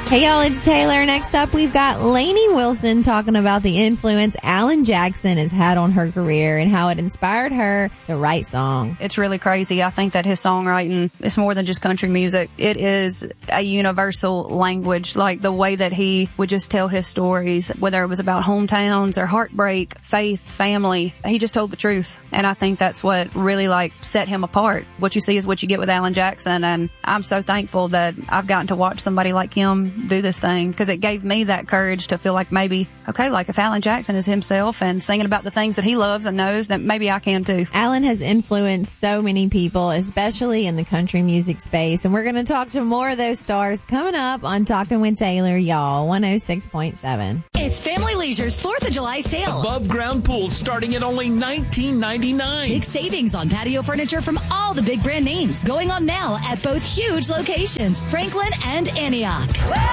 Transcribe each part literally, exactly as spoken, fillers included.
Hey y'all, it's Taylor. Next up, we've got Lainey Wilson talking about the influence Alan Jackson has had on her career and how it inspired her to write songs. It's really crazy. I think that his songwriting is more than just country music. It is a universal language, like the way that he would just tell his stories, whether it was about hometowns or heartbreak, faith, family. He just told the truth. And I think that's what really like set him apart. What you see is what you get with Alan Jackson. And I'm so thankful that I've gotten to watch somebody like him do this thing, because it gave me that courage to feel like maybe, okay, like if Alan Jackson is himself and singing about the things that he loves and knows, that maybe I can too. Alan has influenced so many people, especially in the country music space, and we're going to talk to more of those stars coming up on Talking with Taylor, y'all, one oh six point seven. It's Family Leisure's fourth of July sale. Above ground pools starting at only nineteen ninety-nine. Big savings on patio furniture from all the big brand names. Going on now at both huge locations, Franklin and Antioch.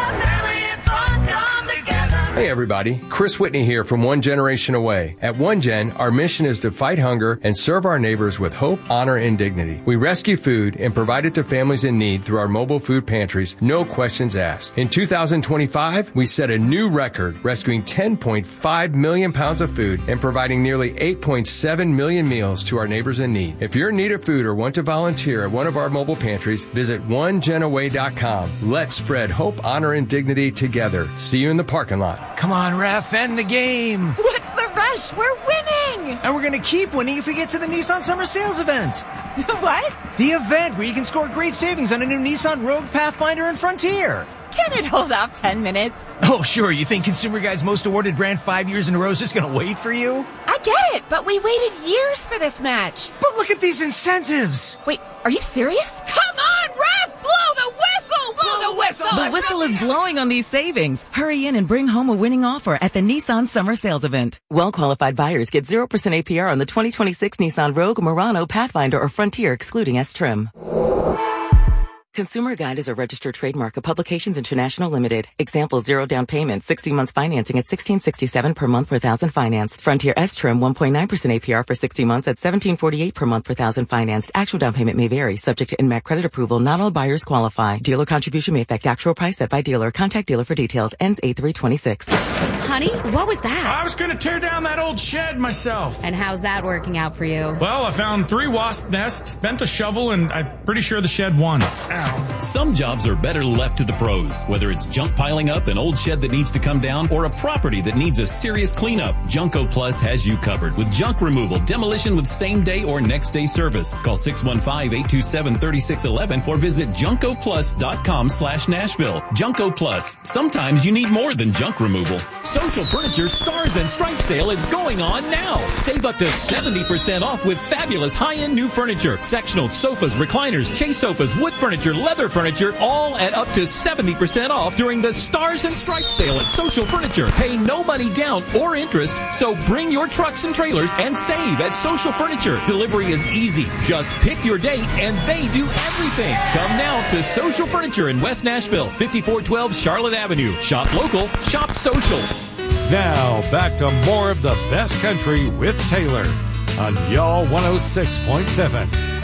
Hey everybody, Chris Whitney here from One Generation Away. At One Gen, our mission is to fight hunger and serve our neighbors with hope, honor, and dignity. We rescue food and provide it to families in need through our mobile food pantries, no questions asked. In two thousand twenty-five, we set a new record, rescuing ten point five million pounds of food and providing nearly eight point seven million meals to our neighbors in need. If you're in need of food or want to volunteer at one of our mobile pantries, visit one gen away dot com. Let's spread hope, honor, and dignity together. See you in the parking lot. Come on, ref, end the game. What's the rush? We're winning. And we're going to keep winning if we get to the Nissan Summer Sales event. What? The event where you can score great savings on a new Nissan Rogue, Pathfinder, and Frontier. Can it hold off ten minutes? Oh, sure. You think Consumer Guide's most awarded brand five years in a row is just going to wait for you? I get it, but we waited years for this match. But look at these incentives. Wait, are you serious? Come on, ref! Blow the whistle! Blow the whistle! The whistle is blowing on these savings. Hurry in and bring home a winning offer at the Nissan Summer Sales event. Well-qualified buyers get zero percent A P R on the twenty twenty-six Nissan Rogue, Murano, Pathfinder, or Frontier, excluding S-Trim. Consumer Guide is a registered trademark of Publications International Limited. Example, zero down payment, sixty months financing at sixteen sixty-seven per month per thousand financed. Frontier S-Trim, one point nine percent A P R for sixty months at seventeen forty-eight per month per thousand financed. Actual down payment may vary, subject to N M A C credit approval. Not all buyers qualify. Dealer contribution may affect actual price set by dealer. Contact dealer for details. Ends eight three twenty-six. Honey, what was that? I was going to tear down that old shed myself. And how's that working out for you? Well, I found three wasp nests, bent a shovel, and I'm pretty sure the shed won. Ow. Some jobs are better left to the pros. Whether it's junk piling up, an old shed that needs to come down, or a property that needs a serious cleanup, Junko Plus has you covered with junk removal, demolition with same day or next day service. Call six one five, eight two seven, three six one one or visit junko plus dot com slash Nashville. Junko Plus. Sometimes you need more than junk removal. Social Furniture Stars and Stripes sale is going on now. Save up to seventy percent off with fabulous high-end new furniture. Sectional sofas, recliners, chase sofas, wood furniture, leather furniture, all at up to seventy percent off during the Stars and Stripes sale at Social Furniture. Pay no money down or interest, so bring your trucks and trailers and save at Social Furniture. Delivery is easy. Just pick your date and they do everything. Come now to Social Furniture in West Nashville, fifty-four twelve Charlotte Avenue. Shop local, shop social. Now, back to more of the best country with Taylor on Y'all one oh six point seven.